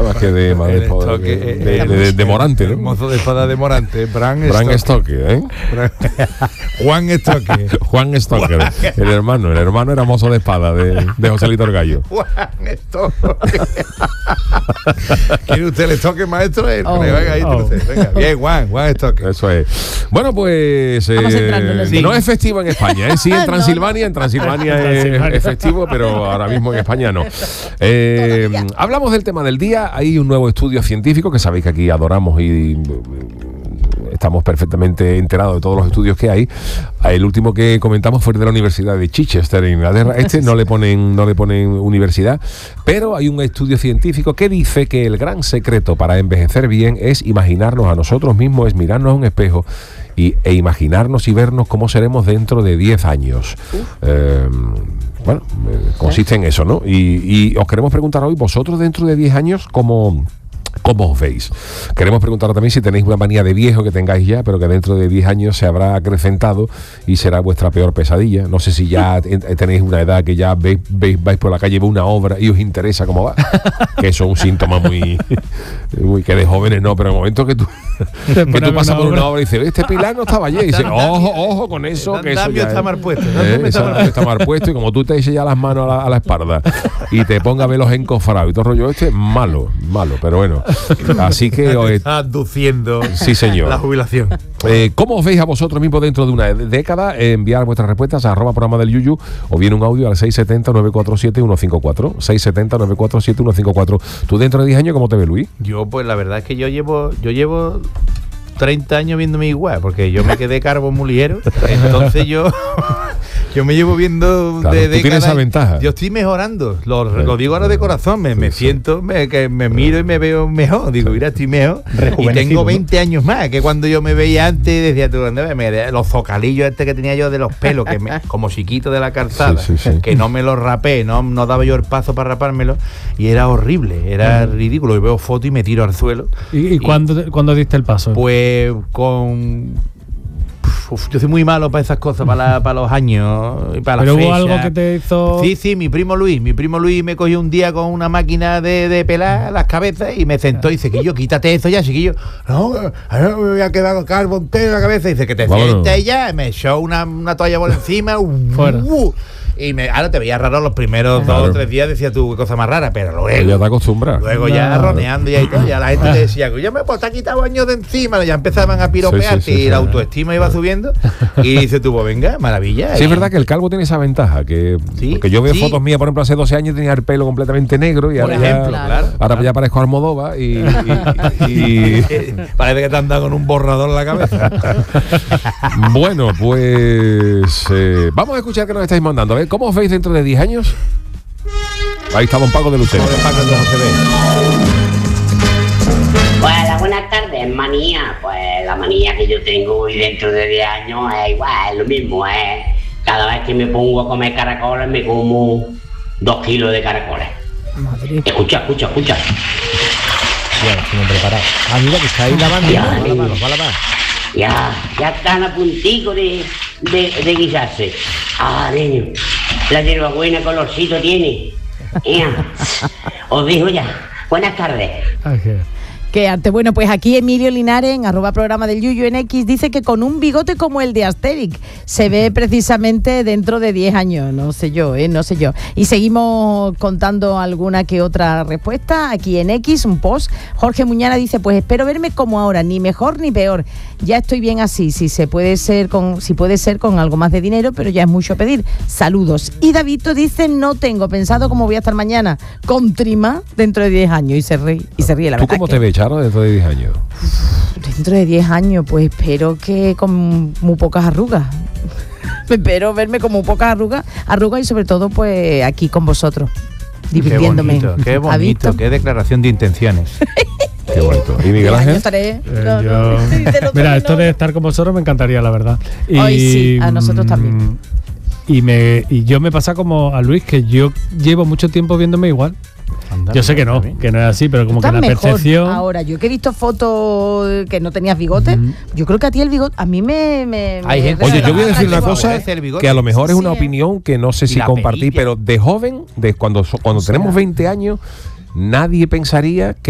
más que de Morante, ¿no? El mozo de espada de Morante, Bran Stoker, ¿eh? Juan Stoker. Juan Stoker, el hermano era mozo de espada de Joselito el Gallo. Juan Stoker. ¿Quiere usted el Stoker, maestro? Venga, bien, Juan Stoker. Eso es. Bueno, pues no es festivo en España, ¿eh? Sí, en Transilvania es festivo, pero ahora mismo en España no. Hablamos del tema del día. Hay un nuevo estudio científico que sabéis que aquí adoramos y estamos perfectamente enterados de todos los estudios que hay. El último que comentamos fue de la Universidad de Chichester en Inglaterra. No le ponen universidad, pero hay un estudio científico que dice que el gran secreto para envejecer bien es imaginarnos a nosotros mismos, es mirarnos a un espejo e imaginarnos y vernos cómo seremos dentro de 10 años. Consiste en eso, ¿no? Y os queremos preguntar hoy, vosotros dentro de 10 años, ¿cómo os veis? Queremos preguntar también si tenéis una manía de viejo que tengáis ya, pero que dentro de 10 años se habrá acrecentado y será vuestra peor pesadilla. No sé si ya tenéis una edad que ya vais por la calle, ve una obra y os interesa cómo va. Que eso es un síntoma muy que de jóvenes no, pero en el momento que tú pasas por una obra y dices, este pilar no estaba allí, y dices, ojo con eso, que eso ya está mal puesto. Está mal puesto, y como tú te eches ya las manos a la espalda y te pongas a ver los encofrados y todo el rollo malo, pero bueno. Así que está aduciendo sí, señor. La jubilación. ¿Cómo os veis a vosotros mismos dentro de una década? Enviar vuestras respuestas a @programa del Yuyu o bien un audio al 670-947-154. 670-947-154. ¿Tú dentro de 10 años cómo te ves, Luis? Yo, pues la verdad es que yo llevo 30 años viéndome igual, porque yo me quedé calvo muy ligero. Entonces yo me llevo viendo de décadas. Tú tienes esa ventaja. Yo estoy mejorando. Lo digo ahora de corazón. Me siento, que me miro y me veo mejor. Digo, mira, estoy mejor. Y tengo 20 años más que cuando yo me veía antes. Decía tú, los zocalillos que tenía yo de los pelos, como chiquito de la calzada, que no me los rapé, no daba yo el paso para rapármelo. Y era horrible, era ridículo. Y veo fotos y me tiro al suelo. ¿Y cuándo diste el paso? Pues yo soy muy malo para esas cosas, para los años y para las fechas. ¿Pero hubo algo que te hizo...? Sí, mi primo Luis me cogió un día con una máquina de pelar las cabezas y me sentó y dice, Chiquillo, quítate eso ya, chiquillo. No, me voy a quedar calvo entero la cabeza. Y dice, que te sientes ya. Me echó una toalla por encima. Y ahora te veía raro los primeros 2 o 3 días, decía tú, qué cosa más rara, pero luego ya te acostumbras. Luego ya roneando y todo, ya la gente te decía, ya me te ha quitado años de encima, ya empezaban a piropearte y la autoestima iba subiendo. Y dice tú, pues venga, maravilla. Sí, es verdad que el calvo tiene esa ventaja, porque yo veo fotos mías, por ejemplo, hace 12 años tenía el pelo completamente negro y ahora ya parezco Almodóvar y parece que te han dado con un borrador en la cabeza. Bueno, pues vamos a escuchar qué nos estáis mandando. A ver, ¿cómo os veis dentro de 10 años? Ahí está don Paco de Lucero. Hola, buenas tardes, manía. Pues la manía que yo tengo hoy dentro de 10 años es igual, es lo mismo. Cada vez que me pongo a comer caracoles me como 2 kilos de caracoles. Madre. Escucha. Ya, estoy preparado. Mira que está ahí lavando. Va a lavar. Ya están a puntico de guisarse. Niño, la hierbabuena colorcito tiene. Os digo ya. Buenas tardes. Okay. Qué arte. Bueno, pues aquí Emilio Linares, en @programa del Yuyu en X, dice que con un bigote como el de Asterix se ve precisamente dentro de 10 años. No sé yo. Y seguimos contando alguna que otra respuesta aquí en X, un post. Jorge Muñana dice, pues espero verme como ahora, ni mejor ni peor. Ya estoy bien así, si puede ser con algo más de dinero, pero ya es mucho pedir. Saludos. Y Davidito dice, no tengo pensado cómo voy a estar mañana, con trima dentro de 10 años. Y se ríe la verdad. ¿Tú cómo te ves, Charo, dentro de 10 años? Dentro de 10 años, pues espero que con muy pocas arrugas. Espero verme con muy pocas arrugas y sobre todo pues aquí con vosotros, divirtiéndome. Qué bonito, qué declaración de intenciones. Qué bonito. ¿Y Miguel Ángel? Mira, esto de estar con vosotros me encantaría, la verdad. Hoy sí, a nosotros también. Y yo me pasa como a Luis, que yo llevo mucho tiempo viéndome igual. Yo sé que no es así, pero como que la percepción... Ahora, yo que he visto fotos que no tenías bigote, yo creo que a ti el bigote, a mí me Oye, yo voy a decir una cosa que a lo mejor es una opinión que no sé si compartir, pero de joven, cuando tenemos 20 años, nadie pensaría que